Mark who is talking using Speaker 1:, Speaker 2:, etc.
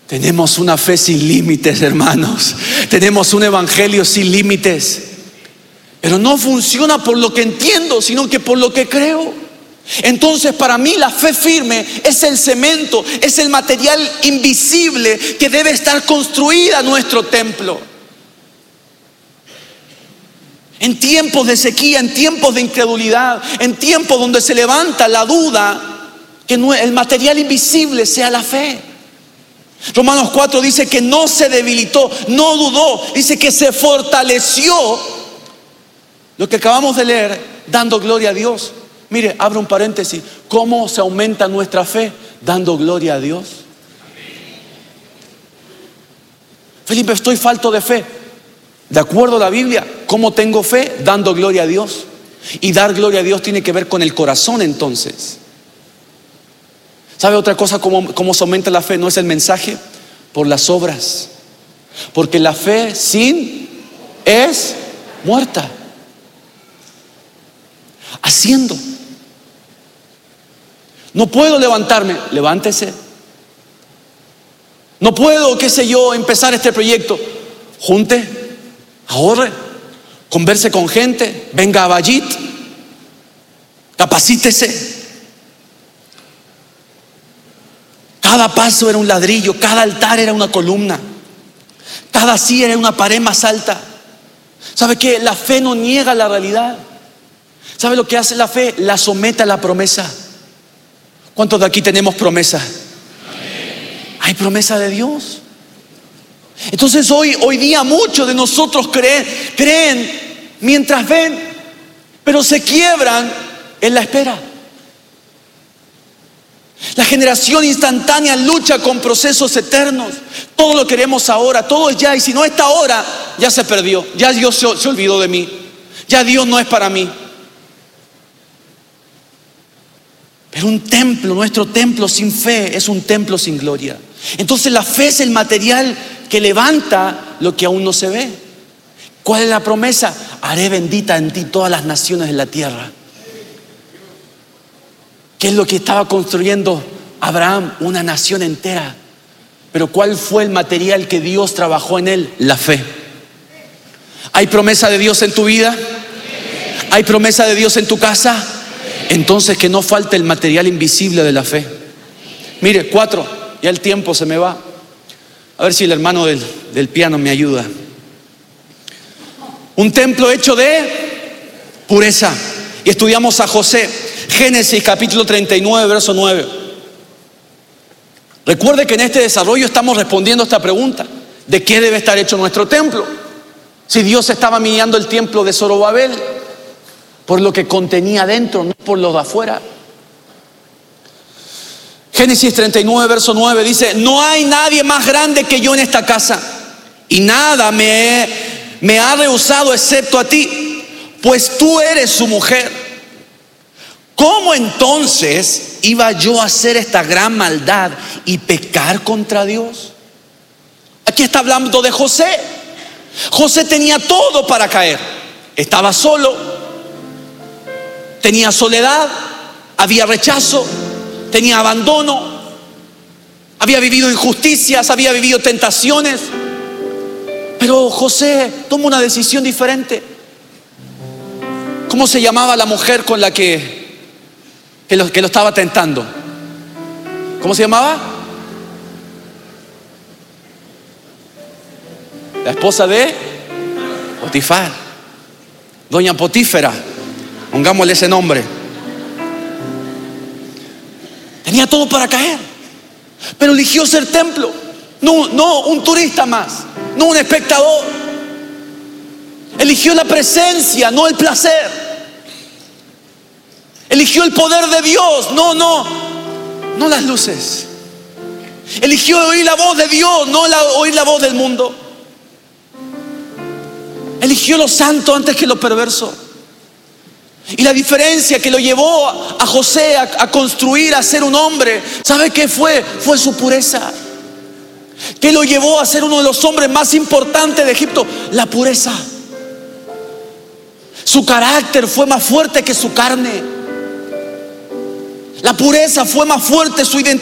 Speaker 1: Tenemos una fe sin límites, hermanos. Tenemos un evangelio sin límites. Pero no funciona por lo que entiendo, sino que por lo que creo. Entonces, para mí la fe firme es el cemento, es el material invisible que debe estar construida nuestro templo. En tiempos de sequía, en tiempos de incredulidad, en tiempos donde se levanta la duda, que el material invisible sea la fe. Romanos 4 dice que no se debilitó, no dudó, dice que se fortaleció. Lo que acabamos de leer, dando gloria a Dios. Mire, abro un paréntesis. ¿Cómo se aumenta nuestra fe? Dando gloria a Dios. Felipe, estoy falto de fe. De acuerdo a la Biblia, ¿cómo tengo fe? Dando gloria a Dios. Y dar gloria a Dios tiene que ver con el corazón entonces. ¿Sabe otra cosa cómo se aumenta la fe? No es el mensaje, por las obras. Porque la fe sin es muerta. Haciendo. No puedo levantarme, levántese. No puedo, qué sé yo, empezar este proyecto. Junte, ahorre, converse con gente, venga a Bayit, capacítese. Cada paso era un ladrillo, cada altar era una columna, cada silla era una pared más alta. ¿Sabe qué? La fe no niega la realidad. ¿Sabe lo que hace la fe? La somete a la promesa. ¿Cuántos de aquí tenemos promesa? Hay promesa de Dios. Entonces hoy día muchos de nosotros creen mientras ven, pero se quiebran en la espera. La generación instantánea lucha con procesos eternos. Todo lo queremos ahora, todo es ya. Y si no está ahora, ya se perdió. Ya Dios se olvidó de mí. Ya Dios no es para mí. Pero un templo, nuestro templo sin fe es un templo sin gloria. Entonces la fe es el material que levanta lo que aún no se ve. ¿Cuál es la promesa? Haré bendita en ti todas las naciones de la tierra. ¿Qué es lo que estaba construyendo Abraham? Una nación entera. Pero ¿cuál fue el material que Dios trabajó en él? La fe. ¿Hay promesa de Dios en tu vida? ¿Hay promesa de Dios en tu casa? Entonces que no falte el material invisible de la fe. Mire, 4, ya el tiempo se me va. A ver si el hermano del piano me ayuda. Un templo hecho de pureza. Y estudiamos a José. Génesis capítulo 39, verso 9. Recuerde que en este desarrollo estamos respondiendo a esta pregunta: ¿de qué debe estar hecho nuestro templo? Si Dios estaba mirando el templo de Zorobabel por lo que contenía dentro, no por lo de afuera. Génesis 39, verso 9 dice: no hay nadie más grande que yo en esta casa, y nada me ha rehusado excepto a ti, pues tú eres su mujer. ¿Cómo entonces iba yo a hacer esta gran maldad y pecar contra Dios? Aquí está hablando de José. José tenía todo para caer. Estaba solo, tenía soledad, había rechazo, tenía abandono, había vivido injusticias, había vivido tentaciones. Pero José toma una decisión diferente. ¿Cómo se llamaba la mujer con la que lo estaba tentando? ¿Cómo se llamaba? La esposa de Potifar, doña Potífera, pongámosle ese nombre. Tenía todo para caer, pero eligió ser templo. No un turista más, no un espectador. Eligió la presencia, no el placer. Eligió el poder de Dios, no las luces. Eligió oír la voz de Dios, no oír la voz del mundo. Eligió lo santo antes que lo perverso. Y la diferencia que lo llevó a José a construir, a ser un hombre, ¿sabe qué fue? Fue su pureza. ¿Qué lo llevó a ser uno de los hombres más importantes de Egipto? La pureza. Su carácter fue más fuerte que su carne. La pureza fue más fuerte, su identidad.